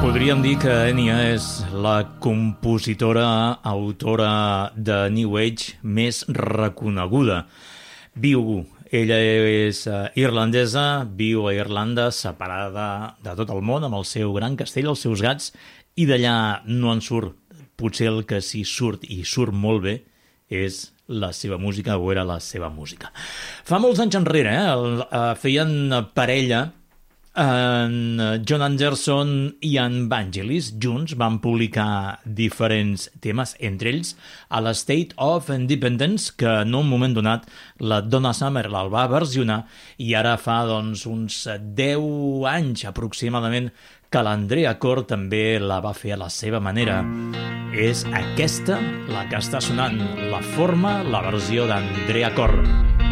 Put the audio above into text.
Podríem dir que Enya és la compositora, autora de New Age més reconeguda. Ella és irlandesa, viu a Irlanda, separada de tot el món, amb el seu gran castell, els seus gats, i d'allà no en surt. Potser el que sí surt, i surt molt bé, és la seva música, o era la seva música. Fa molts anys enrere, feien parella en John Anderson i en Vangelis. Junts van publicar diferents temes, entre ells a la State of Independence, que en un moment donat la Donna Summer el va versionar, i ara fa uns 10 anys aproximadament que l'Andrea Corr també la va fer a la seva manera. És aquesta la que està sonant, la forma, la versió d'Andrea Corr.